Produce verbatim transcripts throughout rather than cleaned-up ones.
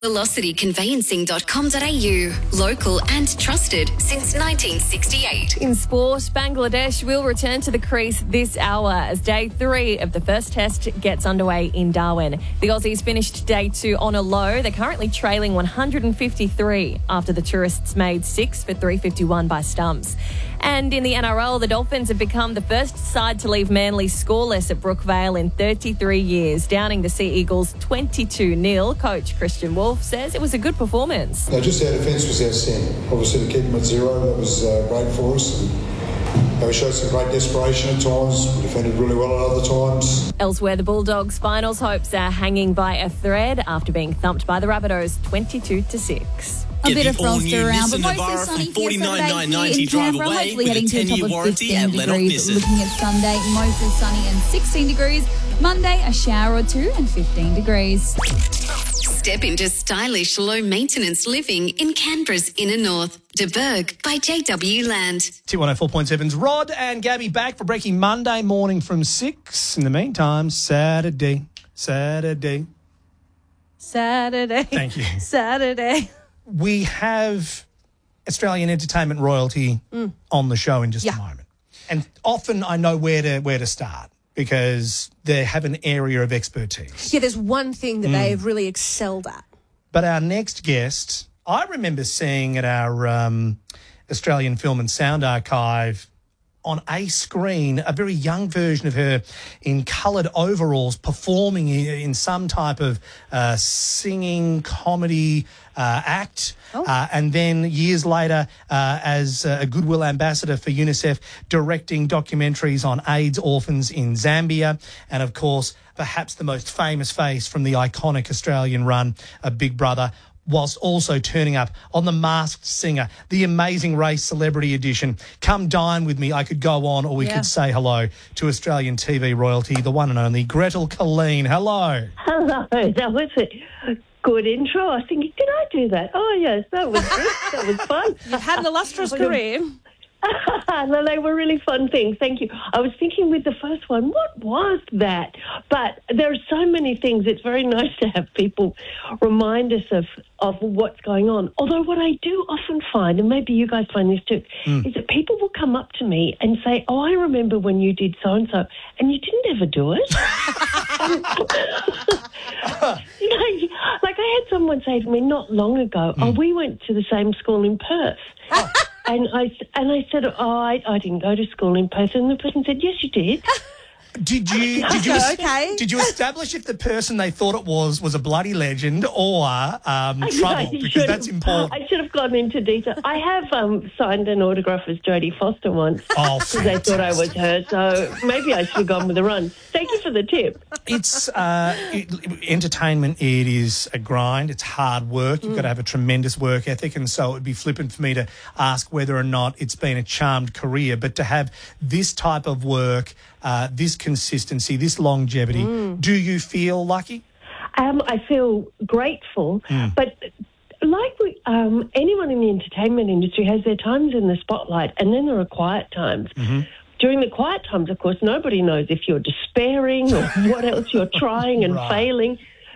velocity conveyancing dot com dot a u. Local and trusted since nineteen sixty-eight. In sport, Bangladesh will return to the crease this hour as day three of the first test gets underway in Darwin. The Aussies finished day two on a low. They're currently trailing one hundred fifty-three after the tourists made six for three fifty-one by stumps. And in the N R L, the Dolphins have become the first side to leave Manly scoreless at Brookvale in thirty-three years, downing the Sea Eagles twenty-two nil. Coach Christian Wolf says it was a good performance. No, just our defence was outstanding. Obviously, to keep them at zero, that was uh, great for us. And we showed some great desperation at times. We defended really well at other times. Elsewhere, the Bulldogs' finals hopes are hanging by a thread after being thumped by the Rabbitohs twenty-two to six. A bit of frost around, but mostly sunny here Saturday here in Canberra, hopefully heading to a top of fifteen degrees. Looking at Sunday, mostly sunny and sixteen degrees. Monday, a shower or two and fifteen degrees. Step into stylish, low-maintenance living in Canberra's inner north. De Burgh by J W Land. T one oh four point seven's Rod and Gabby back for Breaking Monday morning from six. In the meantime, Saturday, Saturday. Saturday. Thank you. Saturday. We have Australian entertainment royalty mm. on the show in just yeah. a moment. And often I know where to where to start because they have an area of expertise. Yeah, there's one thing that mm. they've really excelled at. But our next guest, I remember seeing at our um, Australian Film and Sound Archive on a screen a very young version of her in coloured overalls performing in some type of uh, singing comedy uh, act. Oh. Uh, and then years later, uh, as a Goodwill ambassador for UNICEF, directing documentaries on AIDS orphans in Zambia. And, of course, perhaps the most famous face from the iconic Australian run of Big Brother, whilst also turning up on The Masked Singer, the Amazing Race Celebrity Edition. Come dine with me. I could go on, or we yeah. could say hello to Australian T V royalty, the one and only Gretel Killeen. Hello. Hello. That was a good intro. I was thinking, did I do that? Oh, yes, that was good. That was fun. You've had an illustrious career. No, they were really fun things. Thank you. I was thinking with the first one, what was that? But there are so many things. It's very nice to have people remind us of, of what's going on. Although what I do often find, and maybe you guys find this too, mm. is that people will come up to me and say, oh, I remember when you did so-and-so, and you didn't ever do it. You know, like I had someone say to me not long ago, mm. oh, we went to the same school in Perth. Oh. And I, and I said, oh, I, I didn't go to school in Perth. And the person said, yes, you did. Did you did you okay. did you establish if the person they thought it was was a bloody legend or um, trouble? Because that's important. I should have gone into detail. I have um, signed an autograph as Jodie Foster once oh, because they thought I was her. So maybe I should have gone with a run. Thank you for the tip. It's uh, it, entertainment. It is a grind. It's hard work. You've mm. got to have a tremendous work ethic, and so it would be flippant for me to ask whether or not it's been a charmed career. But to have this type of work. Uh, this consistency, this longevity. Mm. Do you feel lucky? Um, I feel grateful, mm. but like we, um, anyone in the entertainment industry has their times in the spotlight, and then there are quiet times. Mm-hmm. During the quiet times, of course, nobody knows if you're despairing or what else you're trying and right. failing.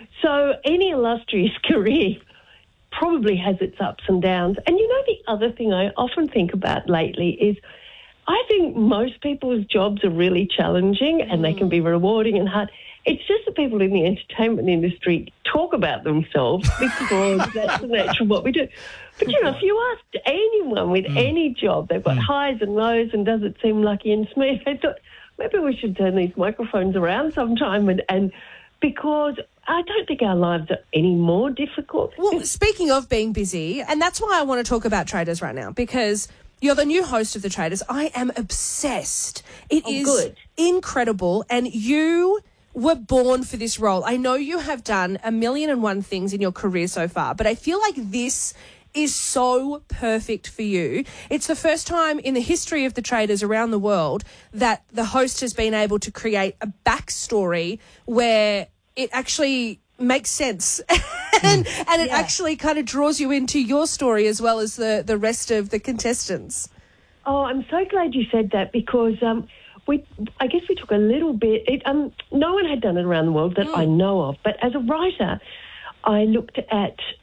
So any illustrious career probably has its ups and downs. And you know, the other thing I often think about lately is I think most people's jobs are really challenging and they can be rewarding and hard. It's just the people in the entertainment industry talk about themselves because that's the nature of what we do. But, you know, if you asked anyone with mm. any job, they've got mm. highs and lows and does it seem lucky and smooth, they thought maybe we should turn these microphones around sometime and, and because I don't think our lives are any more difficult. Well, speaking of being busy, and that's why I want to talk about Traitors right now, because you're the new host of The Traitors. I am obsessed. It oh, is good. incredible. And you were born for this role. I know you have done a million and one things in your career so far, but I feel like this is so perfect for you. It's the first time in the history of The Traitors around the world that the host has been able to create a backstory where it actually makes sense and and it yeah. actually kind of draws you into your story as well as the, the rest of the contestants. Oh, I'm so glad you said that because um, we, I guess we took a little bit, it, um, no one had done it around the world that mm. I know of, but as a writer, I looked at